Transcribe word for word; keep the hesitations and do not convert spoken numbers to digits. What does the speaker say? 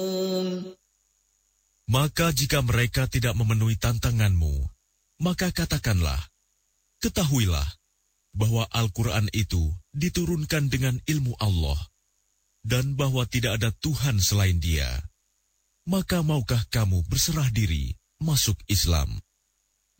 Maka jika mereka tidak memenuhi tantanganmu, maka katakanlah, ketahuilah bahwa Al-Quran itu diturunkan dengan ilmu Allah, dan bahwa tidak ada Tuhan selain Dia. Maka maukah kamu berserah diri masuk Islam?